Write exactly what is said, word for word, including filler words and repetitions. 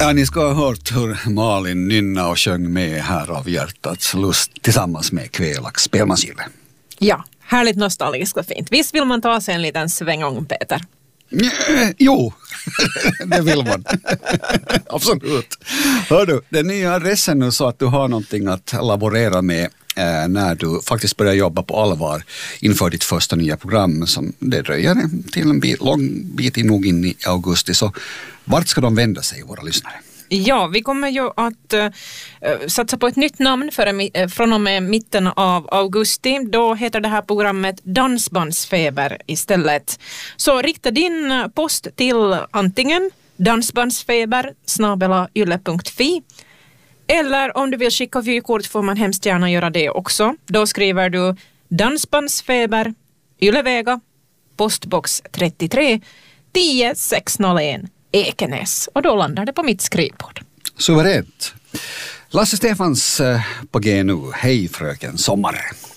Ja, ni ska ha hört hur Malin nynna och sjöng med här av hjärtats lust tillsammans med Kvelax spelmansgille. Ja, härligt nostalgiskt och fint. Visst vill man ta sig en liten svängång, Peter? Mm, jo, det vill man. Absolut. Hör du, den nya adressen nu så att du har någonting att laborera med eh, när du faktiskt börjar jobba på allvar inför ditt första nya program som det dröjer till en bit, lång bit nog in i augusti. Så vart ska de vända sig, våra lyssnare? Ja, vi kommer ju att uh, satsa på ett nytt namn för, uh, från och med mitten av augusti. Då heter det här programmet Dansbandsfeber istället. Så rikta din post till antingen dansbandsfeber snabel-a yle punkt fi eller om du vill skicka vykort får man hemskt gärna göra det också. Då skriver du Dansbandsfeber, Ylevega, postbox trettiotre tio sexhundraett Ekenäs, och då landar det på mitt skrivbord. Suveränt. Lasse Stefans på G nu. Hej fröken Sommar.